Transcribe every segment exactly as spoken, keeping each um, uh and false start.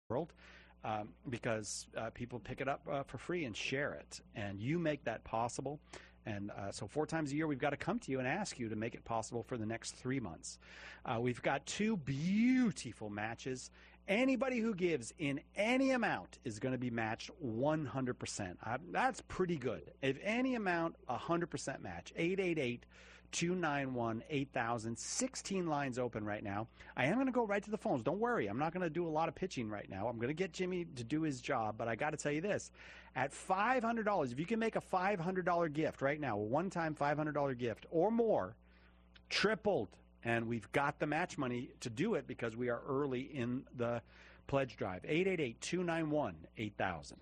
world, um, because uh, people pick it up uh, for free and share it, and you make that possible. And uh, so four times a year, we've got to come to you and ask you to make it possible for the next three months. Uh, we've got two beautiful matches. Anybody who gives in any amount is going to be matched one hundred percent. Uh, that's pretty good. If any amount, one hundred percent match. eight eight eight, two nine one, eight thousand. sixteen lines open right now. I am going to go right to the phones. Don't worry. I'm not going to do a lot of pitching right now. I'm going to get Jimmy to do his job, but I got to tell you this. At five hundred dollars, if you can make a five hundred dollars gift right now, a one-time five hundred dollars gift or more, tripled. And we've got the match money to do it because we are early in the pledge drive. eight eight eight, two nine one, eight thousand.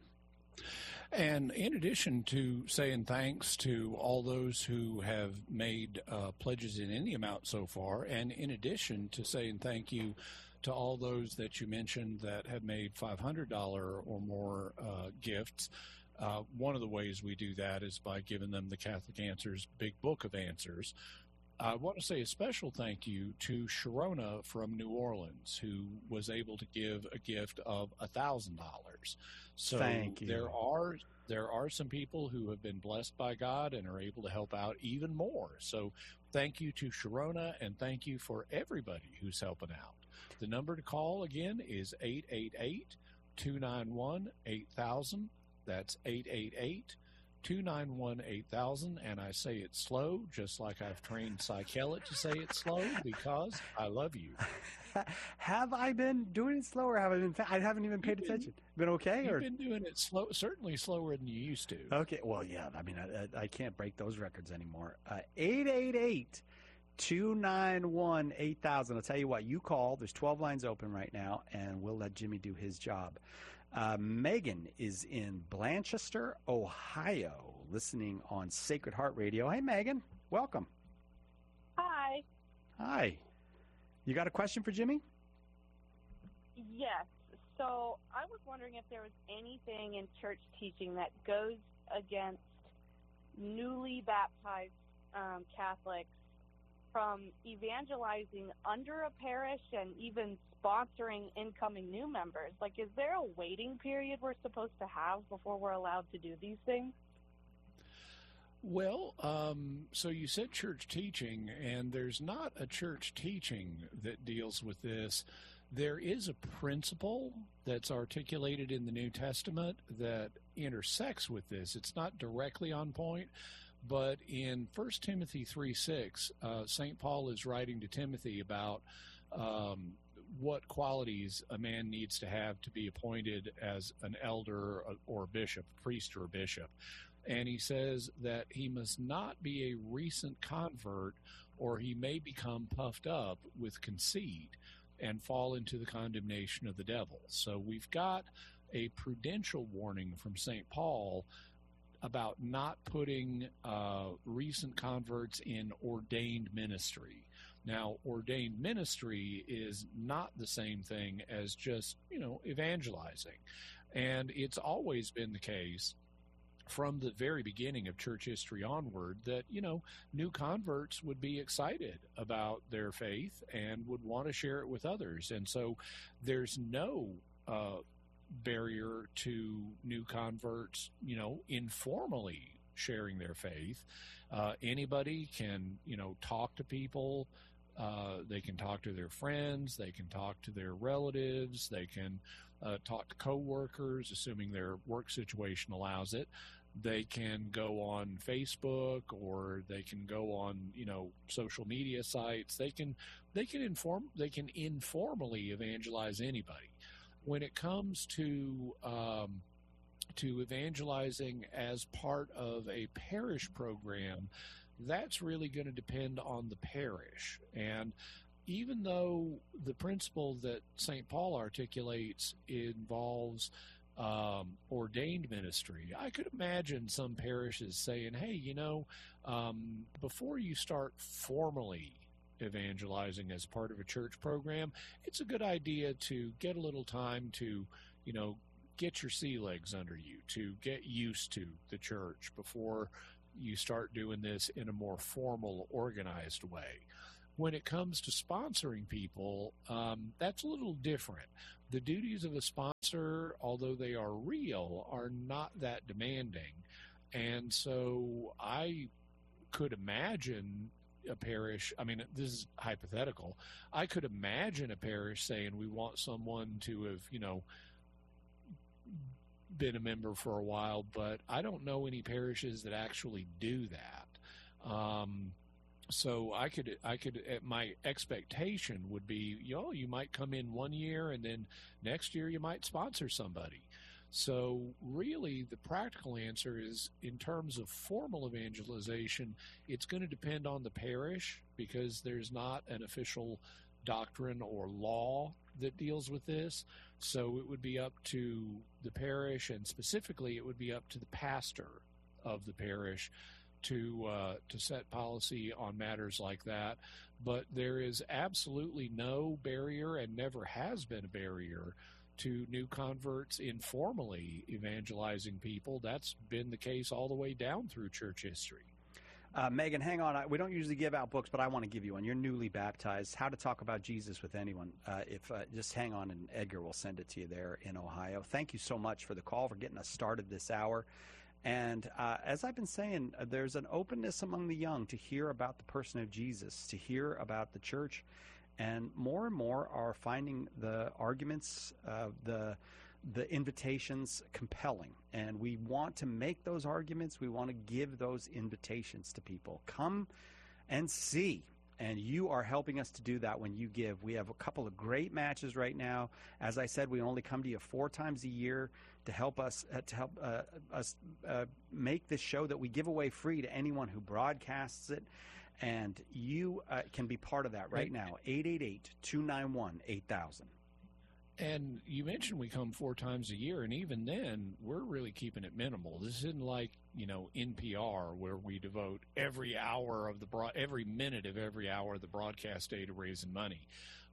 And in addition to saying thanks to all those who have made uh, pledges in any amount so far, and in addition to saying thank you to all those that you mentioned that have made five hundred dollars or more uh, gifts, uh, one of the ways we do that is by giving them the Catholic Answers Big Book of Answers. I want to say a special thank you to Sharona from New Orleans, who was able to give a gift of one thousand dollars. So Thank you. there are there are some people who have been blessed by God and are able to help out even more. So thank you to Sharona, and thank you for everybody who's helping out. The number to call again is eight eight eight, two nine one, eight thousand. That's eight eight eight, two nine one, eight thousand, and I say it slow, just like I've trained Cy Kellett to say it slow, because I love you. Have I been doing it slow, or have I been? I haven't even paid You've attention. Been, been okay? You've or? been doing it slow, certainly slower than you used to. Okay, well, yeah. I mean, I, I can't break those records anymore. Uh, eight eight eight, two nine one, eight thousand. I'll tell you what, you call. There's twelve lines open right now, and we'll let Jimmy do his job. Uh, Megan is in Blanchester, Ohio, listening on Sacred Heart Radio. Hey, Megan, welcome. Hi. Hi. You got a question for Jimmy? Yes. So I was wondering if there was anything in church teaching that goes against newly baptized um, Catholics from evangelizing under a parish and even sponsoring incoming new members. Like, is there a waiting period we're supposed to have before we're allowed to do these things? Well, um, so you said church teaching, and there's not a church teaching that deals with this. There is a principle that's articulated in the New Testament that intersects with this. It's not directly on point, but in First Timothy three six, uh, Saint Paul is writing to Timothy about um, what qualities a man needs to have to be appointed as an elder or a bishop, priest or a bishop. And he says that he must not be a recent convert, or he may become puffed up with conceit and fall into the condemnation of the devil. So we've got a prudential warning from Saint Paul about not putting uh, recent converts in ordained ministry. Now, ordained ministry is not the same thing as just, you know, evangelizing. And it's always been the case from the very beginning of church history onward that, you know, new converts would be excited about their faith and would want to share it with others. And so there's no uh, barrier to new converts, you know, informally sharing their faith. Uh, anybody can, you know, talk to people. Uh, they can talk to their friends. They can talk to their relatives. They can uh, talk to coworkers, assuming their work situation allows it. They can go on Facebook, or they can go on, you know, social media sites. They can, they can inform, they can informally evangelize anybody. When it comes to um, to evangelizing as part of a parish program, that's really going to depend on the parish. And even though the principle that Saint Paul articulates involves um, ordained ministry, I could imagine some parishes saying, hey, you know, um, before you start formally evangelizing as part of a church program, it's a good idea to get a little time to, you know, get your sea legs under you, to get used to the church before you start doing this in a more formal, organized way. When it comes to sponsoring people, um, that's a little different. The duties of a sponsor, although they are real, are not that demanding. And so I could imagine a parish, I mean, this is hypothetical, I could imagine a parish saying we want someone to have, you know, been a member for a while, but I don't know any parishes that actually do that. Um, So I could, I could, my expectation would be, you know, you might come in one year and then next year you might sponsor somebody. So really the practical answer is, in terms of formal evangelization, it's going to depend on the parish, because there's not an official doctrine or law that deals with this. So it would be up to the parish, and specifically it would be up to the pastor of the parish to uh, to set policy on matters like that. But there is absolutely no barrier, and never has been a barrier, to new converts informally evangelizing people. That's been the case all the way down through church history. Uh, Megan, hang on. I, we don't usually give out books, but I want to give you one. You're newly baptized. How to Talk About Jesus with Anyone. Uh, if uh, just hang on, and Edgar will send it to you there in Ohio. Thank you so much for the call, for getting us started this hour. And uh, as I've been saying, uh, there's an openness among the young to hear about the person of Jesus, to hear about the church. And more and more are finding the arguments, uh, the the invitations compelling. And we want to make those arguments. We want to give those invitations to people. Come and see. And you are helping us to do that when you give. We have a couple of great matches right now. As I said, we only come to you four times a year to help us uh, to help uh, us uh, make this show that we give away free to anyone who broadcasts it. And you uh, can be part of that right now. eight eight eight, two nine one, eight thousand. And you mentioned we come four times a year, and even then, we're really keeping it minimal. This isn't like, you know, N P R, where we devote every hour of the broad, every minute of every hour of the broadcast day to raising money.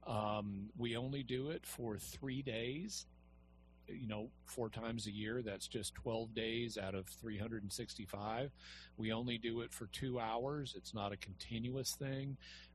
Um, we only do it for three days, you know, four times a year. That's just twelve days out of three hundred sixty-five. We only do it for two hours. It's not a continuous thing.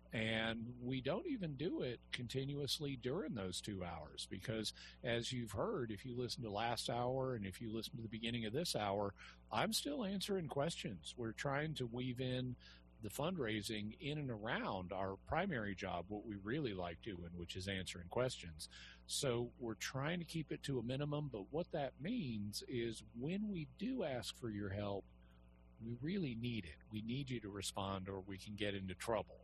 And we don't even do it continuously during those two hours because, as you've heard, if you listen to last hour and if you listen to the beginning of this hour, I'm still answering questions. We're trying to weave in the fundraising in and around our primary job, what we really like doing, which is answering questions. So we're trying to keep it to a minimum, but what that means is when we do ask for your help, we really need it. We need you to respond or we can get into trouble.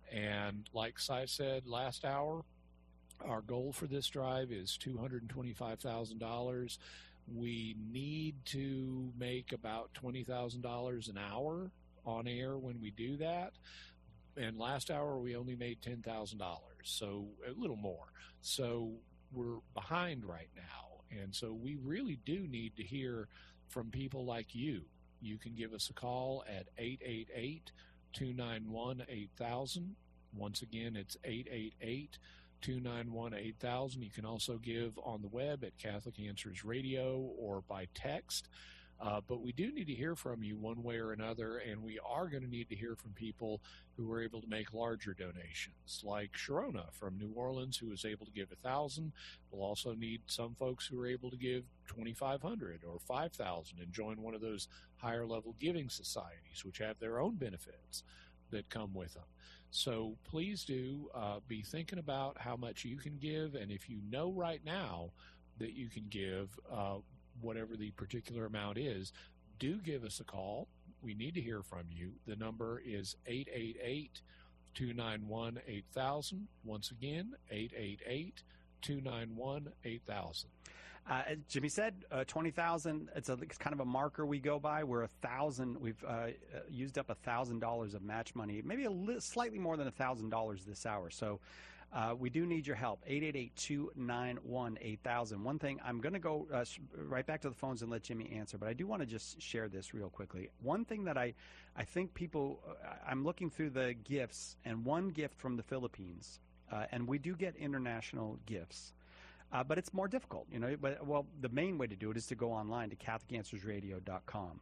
And like I said last hour, our goal for this drive is two hundred twenty-five thousand dollars. We need to make about twenty thousand dollars an hour on air when we do that. And last hour, we only made ten thousand dollars, so a little more. So we're behind right now. And so we really do need to hear from people like you. You can give us a call at eight eight eight, two nine one, eight thousand. Once again, it's eight eight eight, two nine one, eight thousand. You can also give on the web at Catholic Answers Radio or by text. Uh, but we do need to hear from you one way or another, and we are going to need to hear from people who are able to make larger donations, like Sharona from New Orleans, who was able to give one thousand dollars. We'll also need some folks who are able to give twenty-five hundred dollars or five thousand dollars and join one of those higher-level giving societies, which have their own benefits that come with them. So please do uh, be thinking about how much you can give, and if you know right now that you can give uh, whatever the particular amount is, do give us a call. We need to hear from you. The number is eight eight eight, two nine one, eight thousand. Once again, eight eight eight, two nine one, eight thousand. Uh, as Jimmy said, uh, twenty thousand. It's a it's kind of a marker we go by. We're a thousand. We've uh, used up a thousand dollars of match money, maybe a li- slightly more than a thousand dollars this hour. So uh, we do need your help. eight eight eight, two nine one, eight thousand. One thing, I'm going to go uh, right back to the phones and let Jimmy answer, but I do want to just share this real quickly. One thing that I I think people, uh, I'm looking through the gifts, and one gift from the Philippines, uh, and we do get international gifts. Uh, but it's more difficult, you know. But well, the main way to do it is to go online to Catholic Answers Radio dot com.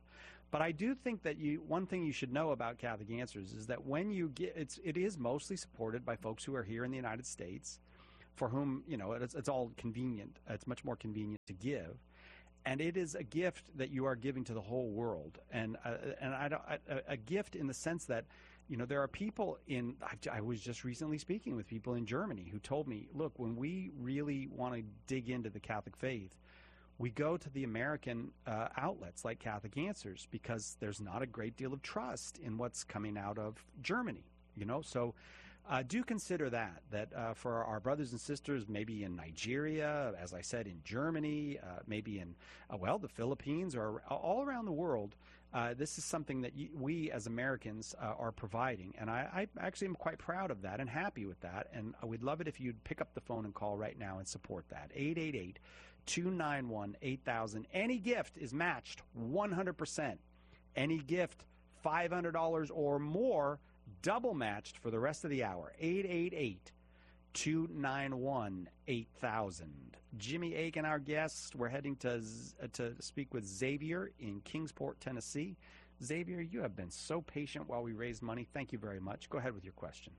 But I do think that you one thing you should know about Catholic Answers is that when you get it's it is mostly supported by folks who are here in the United States, for whom, you know, it's, it's all convenient. It's much more convenient to give. And it is a gift that you are giving to the whole world. And uh, and I don't, I, a gift in the sense that, you know, there are people in, I, I was just recently speaking with people in Germany who told me, look, when we really want to dig into the Catholic faith, we go to the American uh, outlets like Catholic Answers because there's not a great deal of trust in what's coming out of Germany, you know. So uh, do consider that, that uh, for our brothers and sisters, maybe in Nigeria, as I said, in Germany, uh, maybe in, uh, well, the Philippines, or all around the world, uh, this is something that y- we as Americans uh, are providing. And I, I actually am quite proud of that and happy with that. And we'd love it if you'd pick up the phone and call right now and support that. eight eight eight, two nine one, eight thousand. Any gift is matched one hundred percent. Any gift five hundred dollars or more, double matched for the rest of the hour. eight eight eight, two nine one, eight thousand. Jimmy Akin, our guest. We're heading to to speak with Xavier in Kingsport, Tennessee. Xavier, you have been so patient while we raised money. Thank you very much. Go ahead with your question.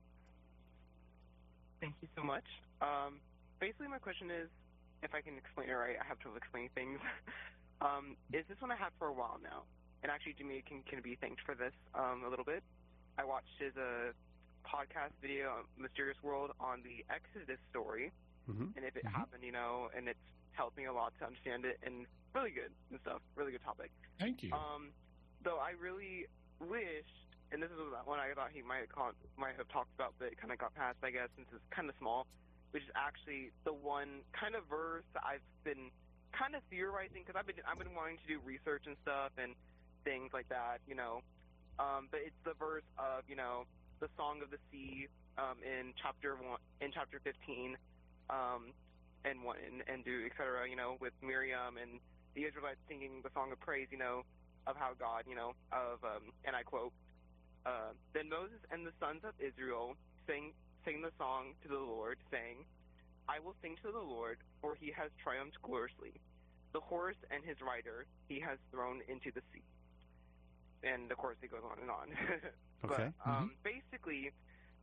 Thank you so much. Um, basically, my question is, if I can explain it right, I have trouble explaining things. um, is this one I had for a while now? And actually, Jimmy can, can be thanked for this um, a little bit. I watched his uh, podcast video, Mysterious World, on the Exodus story, mm-hmm. and if it mm-hmm. happened, you know, and it's helped me a lot to understand it, and really good and stuff, really good topic. Thank you. Um, though I really wished, and this is one I thought he might have, called, might have talked about, but it kind of got passed, I guess, since it's kind of small, which is actually the one kind of verse that I've been kind of theorizing, because I've been I've been wanting to do research and stuff and things like that, you know. Um, but it's the verse of, you know, the Song of the Sea um, in chapter one, in chapter fifteen, um, and one and, and do et cetera. You know, with Miriam and the Israelites singing the song of praise, you know, of how God, you know, of um, and I quote, uh, then Moses and the sons of Israel sang. Sing the song to the Lord, saying, I will sing to the Lord, for he has triumphed gloriously. The horse and his rider he has thrown into the sea. And, of course, it goes on and on. Okay. But um, mm-hmm. basically,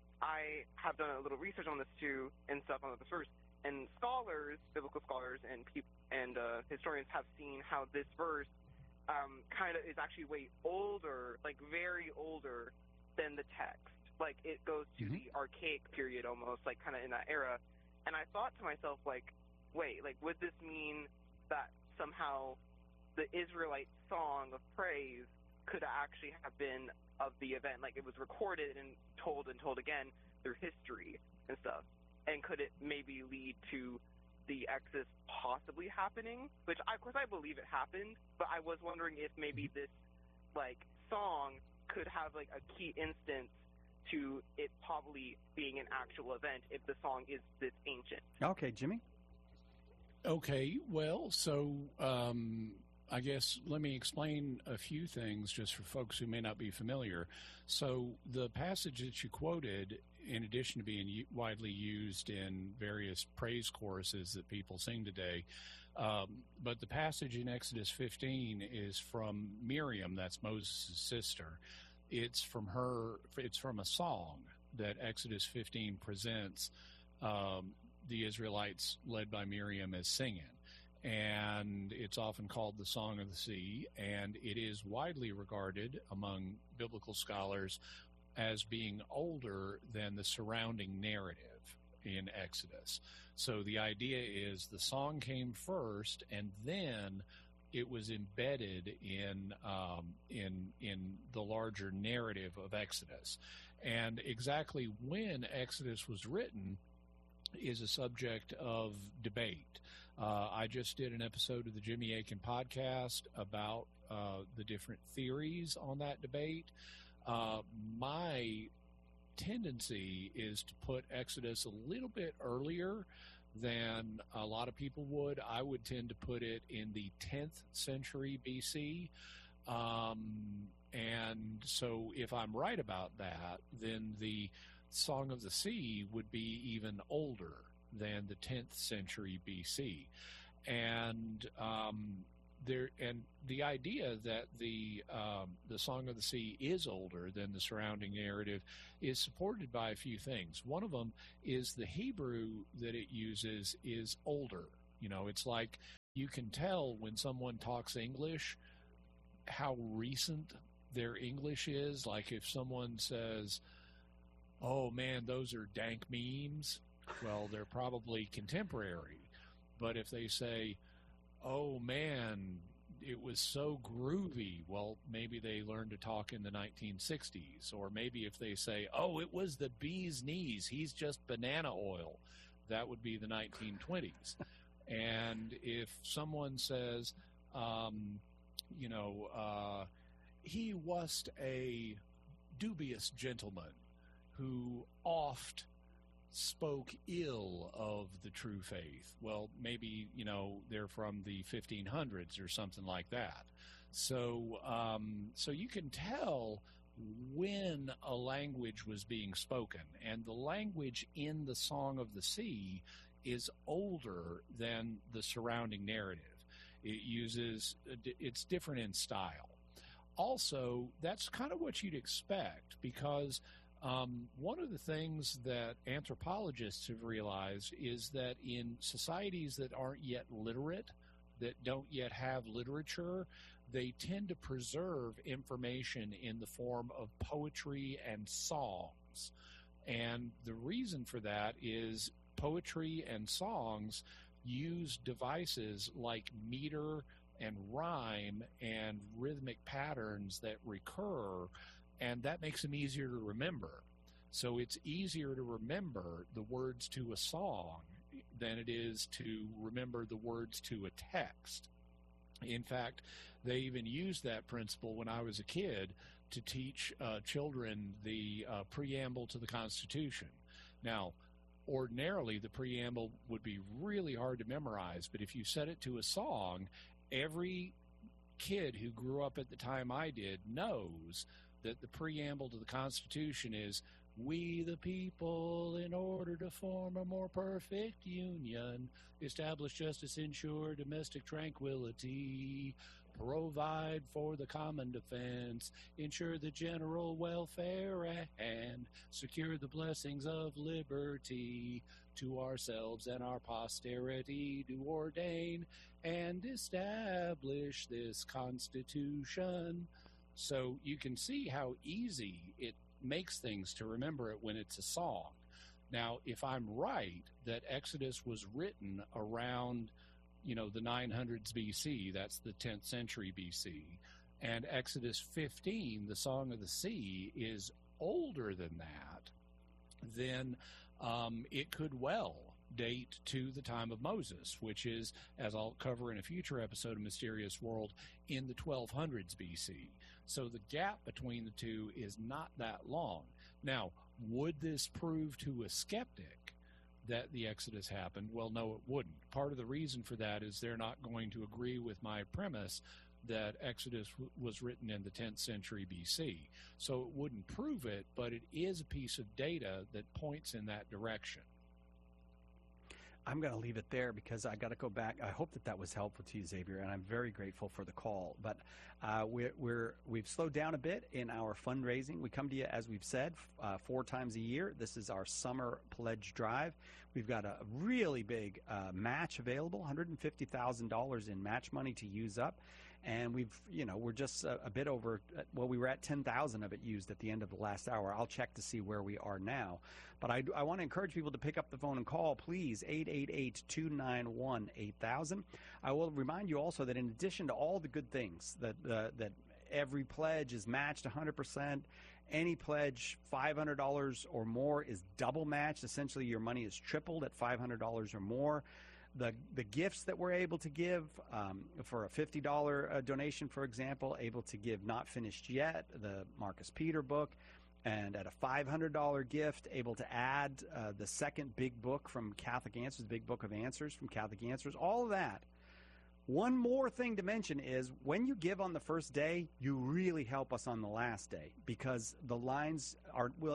I have done a little research on this, too, and stuff on this verse. And scholars, biblical scholars and peop- and uh, historians have seen how this verse um, kind of is actually way older, like very older than the text. Like, it goes to mm-hmm. the archaic period almost, like, kind of in that era. And I thought to myself, like, wait, like, would this mean that somehow the Israelite song of praise could actually have been of the event? Like, it was recorded and told and told again through history and stuff. And could it maybe lead to the Exodus possibly happening? Which, I, of course, I believe it happened, but I was wondering if maybe this, like, song could have, like, a key instance to it probably being an actual event if the song is this ancient. Okay, Jimmy? Okay, well, so um, I guess let me explain a few things just for folks who may not be familiar. So the passage that you quoted, in addition to being widely used in various praise choruses that people sing today, um, but the passage in Exodus fifteen is from Miriam, that's Moses' sister. It's from her. It's from a song that Exodus fifteen presents um, the Israelites, led by Miriam, as singing, and it's often called the Song of the Sea. And it is widely regarded among biblical scholars as being older than the surrounding narrative in Exodus. So the idea is the song came first, and then it was embedded in um, in in the larger narrative of Exodus. And exactly when Exodus was written is a subject of debate. Uh, I just did an episode of the Jimmy Akin podcast about uh, the different theories on that debate. Uh, my tendency is to put Exodus a little bit earlier than a lot of people would. I would tend to put it in the tenth century B C. Um, and so if I'm right about that, then the Song of the Sea would be even older than the tenth century B C. And um, there and the idea that the um, the Song of the Sea is older than the surrounding narrative is supported by a few things. One of them is the Hebrew that it uses is older. You know, it's like you can tell when someone talks English how recent their English is. Like if someone says, "Oh man, those are dank memes," well, they're probably contemporary. But if they say, "Oh man, it was so groovy," well, maybe they learned to talk in the nineteen sixties. Or maybe if they say, "Oh, it was the bee's knees, he's just banana oil," that would be the nineteen twenties. And if someone says, um, you know, uh, he was a dubious gentleman who oft spoke ill of the true faith, well, maybe, you know, they're from the fifteen hundreds or something like that. So, um, so you can tell when a language was being spoken, and the language in the Song of the Sea is older than the surrounding narrative. It uses, it's different in style. Also, that's kind of what you'd expect, because um, one of the things that anthropologists have realized is that in societies that aren't yet literate, that don't yet have literature, they tend to preserve information in the form of poetry and songs. And the reason for that is poetry and songs use devices like meter and rhyme and rhythmic patterns that recur, and that makes them easier to remember. So it's easier to remember the words to a song than it is to remember the words to a text. In fact, they even used that principle when I was a kid to teach uh, children the uh, preamble to the Constitution. Now, ordinarily, the preamble would be really hard to memorize, but if you set it to a song, every kid who grew up at the time I did knows that the preamble to the Constitution is, "We the people, in order to form a more perfect union, establish justice, ensure domestic tranquility, provide for the common defense, ensure the general welfare, and secure the blessings of liberty, to ourselves and our posterity do ordain and establish this Constitution." So you can see how easy it makes things to remember it when it's a song. Now, if I'm right that Exodus was written around, you know, the nine hundreds B C, that's the tenth century B C, and Exodus fifteen, the Song of the Sea, is older than that, then um, it could well date to the time of Moses, which is, as I'll cover in a future episode of Mysterious World, in the twelve hundreds B C. So the gap between the two is not that long. Now, would this prove to a skeptic that the Exodus happened? Well, no, it wouldn't. Part of the reason for that is they're not going to agree with my premise that Exodus w- was written in the tenth century B C. So it wouldn't prove it, but it is a piece of data that points in that direction. I'm going to leave it there because I got to go back. I hope that that was helpful to you, Xavier, and I'm very grateful for the call. But uh, we're, we're, we've slowed down a bit in our fundraising. We come to you, as we've said, uh, four times a year. This is our summer pledge drive. We've got a really big uh, match available, one hundred fifty thousand dollars in match money to use up. And we've, you know, we're just a, a bit over, well, we were at ten thousand of it used at the end of the last hour. I'll check to see where we are now. But I, I want to encourage people to pick up the phone and call, please, eight eight eight, two nine one, eight thousand. I will remind you also that in addition to all the good things, that uh, that every pledge is matched one hundred percent. Any pledge five hundred dollars or more is double matched. Essentially, your money is tripled at five hundred dollars or more. The the gifts that we're able to give um, for a fifty dollars uh, donation, for example, able to give Not Finished Yet, the Marcus Peter book, and at a five hundred dollars gift, able to add uh, the second big book from Catholic Answers, the Big Book of Answers from Catholic Answers, all of that. One more thing to mention is when you give on the first day, you really help us on the last day, because the lines are, well,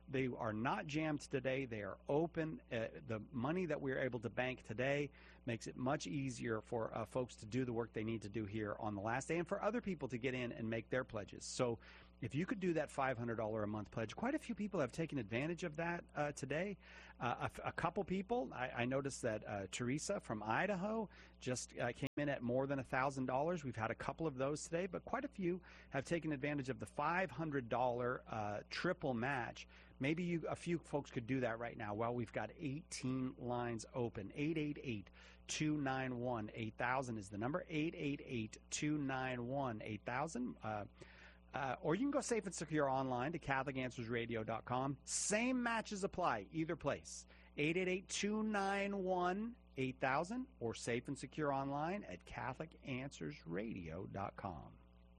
they are not jammed today. They are open. Uh, the money that we're able to bank today makes it much easier for uh, folks to do the work they need to do here on the last day, and for other people to get in and make their pledges. So if you could do that five hundred dollars a month pledge, quite a few people have taken advantage of that uh, today. Uh, a, a couple people, I, I noticed that uh, Teresa from Idaho just uh, came in at more than one thousand dollars. We've had a couple of those today, but quite a few have taken advantage of the five hundred dollars uh, triple match. Maybe you, a few folks could do that right now. Well, we've got eighteen lines open. eight eight eight, two nine one, eight thousand is the number. eight eight eight, two nine one, eight thousand. Uh, Uh, or you can go safe and secure online to Catholic Answers Radio dot com. Same matches apply, either place. eight eight eight, two nine one, eight thousand or safe and secure online at Catholic Answers Radio dot com.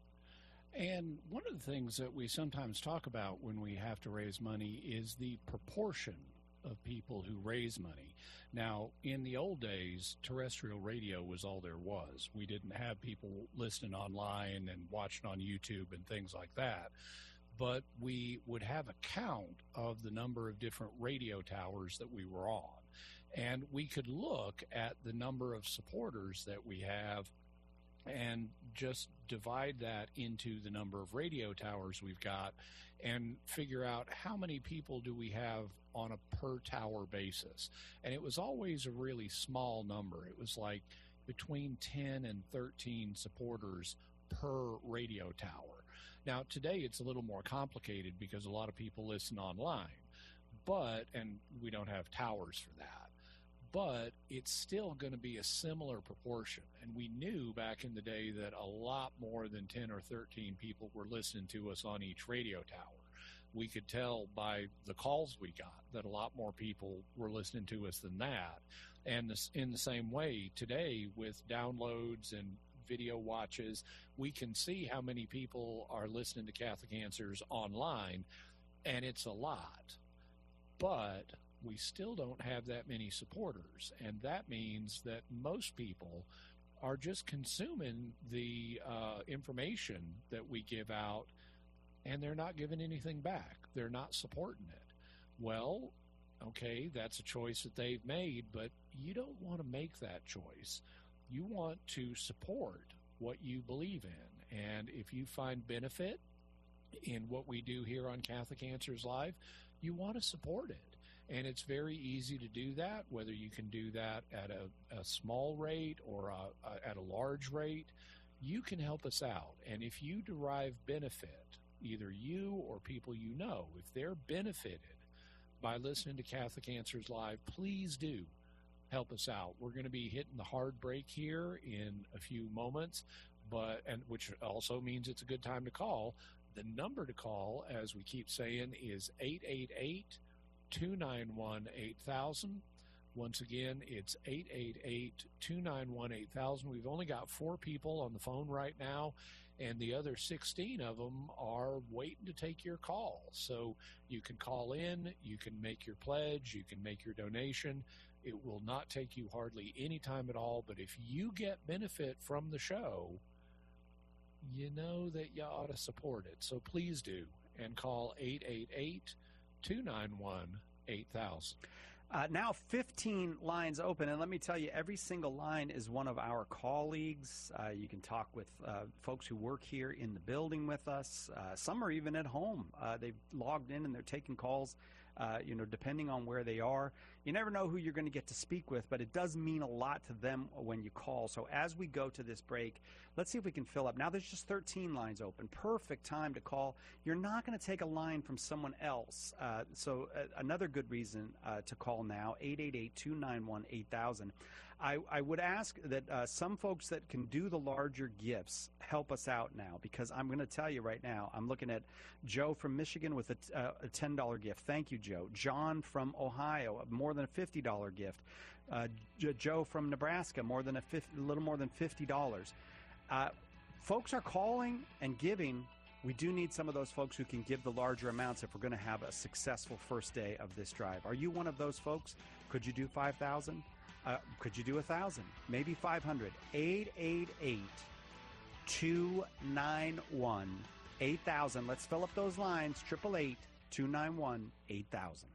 And one of the things that we sometimes talk about when we have to raise money is the proportion of people who raise money. Now, in the old days, terrestrial radio was all there was. We didn't have people listening online and watching on YouTube and things like that. But we would have a count of the number of different radio towers that we were on. And we could look at the number of supporters that we have and just divide that into the number of radio towers we've got and figure out how many people do we have on a per tower basis. And it was always a really small number. It was like between ten and thirteen supporters per radio tower. Now, today it's a little more complicated because a lot of people listen online, but, and we don't have towers for that. But it's still going to be a similar proportion. And we knew back in the day that a lot more than ten or thirteen people were listening to us on each radio tower. We could tell by the calls we got that a lot more people were listening to us than that. And this, in the same way, today with downloads and video watches, we can see how many people are listening to Catholic Answers online, and it's a lot. But we still don't have that many supporters, and that means that most people are just consuming the uh, information that we give out, and they're not giving anything back. They're not supporting it. Well, okay, that's a choice that they've made, but you don't want to make that choice. You want to support what you believe in, and if you find benefit in what we do here on Catholic Answers Live, you want to support it. And it's very easy to do that, whether you can do that at a, a small rate or a, a, at a large rate. You can help us out. And if you derive benefit, either you or people you know, if they're benefited by listening to Catholic Answers Live, please do help us out. We're going to be hitting the hard break here in a few moments, but and which also means it's a good time to call. The number to call, as we keep saying, is eight eight eight, two nine one, eight thousand. Once again, it's eight eight eight, two nine one, eight thousand. We've only got four people on the phone right now, and the other sixteen of them are waiting to take your call. So you can call in, you can make your pledge, you can make your donation. It will not take you hardly any time at all, but if you get benefit from the show, you know that you ought to support it. So please do, and call eight eight eight, two nine one, eight thousand. Uh, now fifteen lines open, and let me tell you, every single line is one of our colleagues. Uh, you can talk with uh, folks who work here in the building with us. Uh, some are even at home. Uh, they've logged in and they're taking calls, uh, you know, depending on where they are. You never know who you're going to get to speak with, but it does mean a lot to them when you call. So as we go to this break, let's see if we can fill up. Now there's just thirteen lines open. Perfect time to call. You're not going to take a line from someone else. Uh, so uh, another good reason uh, to call now, eight eight eight, two nine one, eight thousand. I, I would ask that uh, some folks that can do the larger gifts help us out now, because I'm going to tell you right now, I'm looking at Joe from Michigan with a, uh, a ten dollar gift. Thank you, Joe. John from Ohio, more than a fifty dollar gift. Uh, J- Joe from Nebraska, more than a, fifty, a little more than fifty dollars. Uh, folks are calling and giving. We do need some of those folks who can give the larger amounts if we're going to have a successful first day of this drive. Are you one of those folks? Could you do five thousand? Uh, could you do one thousand? Maybe five hundred. eight eight eight, two nine one, eight thousand. Let's fill up those lines. eight eight eight, two nine one, eight thousand.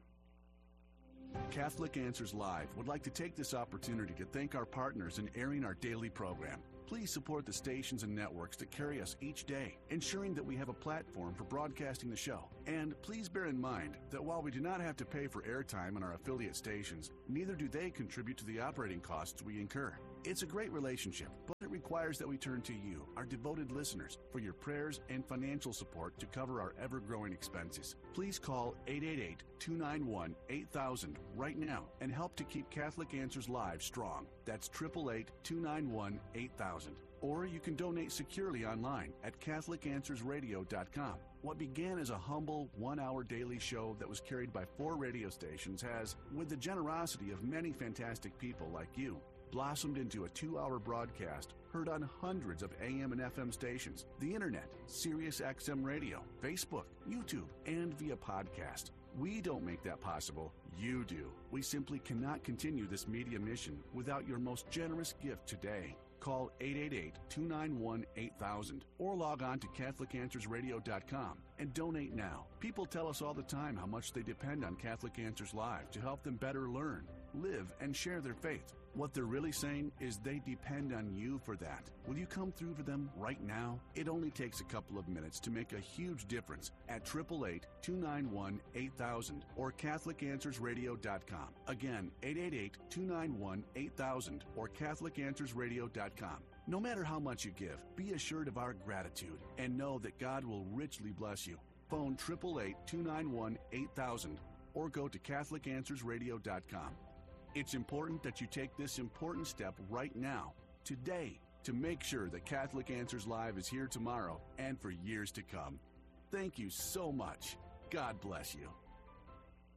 Catholic Answers Live would like to take this opportunity to thank our partners in airing our daily program. Please support the stations and networks that carry us each day, ensuring that we have a platform for broadcasting the show. And please bear in mind that while we do not have to pay for airtime on our affiliate stations, neither do they contribute to the operating costs we incur. It's a great relationship, but it requires that we turn to you, our devoted listeners, for your prayers and financial support to cover our ever-growing expenses. Please call eight eight eight, two nine one, eight thousand right now and help to keep Catholic Answers Live strong. That's eight eight eight, two nine one, eight thousand. Or you can donate securely online at Catholic Answers Radio dot com. What began as a humble one-hour daily show that was carried by four radio stations has, with the generosity of many fantastic people like you, blossomed into a two-hour broadcast heard on hundreds of A M and F M stations, the internet, Sirius X M radio, Facebook, YouTube, and via podcast. We don't make that possible. You do. We simply cannot continue this media mission without your most generous gift today. Call eight eight eight, two nine one, eight thousand or log on to Catholic Answers Radio dot com and donate now. People tell us all the time how much they depend on Catholic Answers Live to help them better learn, live, and share their faith. What they're really saying is they depend on you for that. Will you come through for them right now? It only takes a couple of minutes to make a huge difference at eight eight eight, two nine one, eight thousand or Catholic Answers Radio dot com. Again, eight eight eight, two nine one, eight thousand or Catholic Answers Radio dot com. No matter how much you give, be assured of our gratitude and know that God will richly bless you. Phone eight eight eight, two nine one, eight thousand or go to Catholic Answers Radio dot com. It's important that you take this important step right now, today, to make sure that Catholic Answers Live is here tomorrow and for years to come. Thank you so much. God bless you.